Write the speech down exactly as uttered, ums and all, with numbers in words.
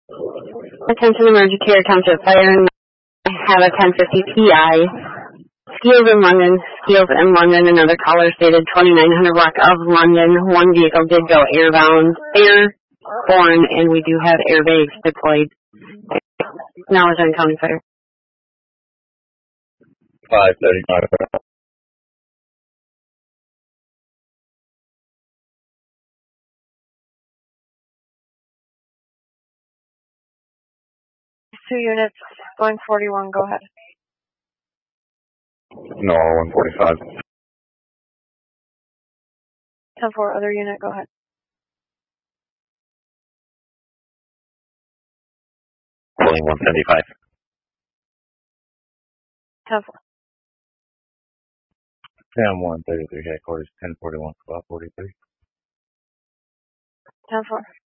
Attention Emergency Care Township Fire and have a ten fifty P I. Skills in London, Skills in London, another caller stated twenty-nine hundred block of London. One vehicle did go airbound, airborne, and we do have airbags deployed. Knowledge on County Fire. five thirty-five. Two units, going forty-one, go ahead. No, one forty-five. ten four, other unit, go ahead. Calling one seventy-five. ten four. ten one thirty-three, headquarters, ten forty-one, twelve forty-three. ten four.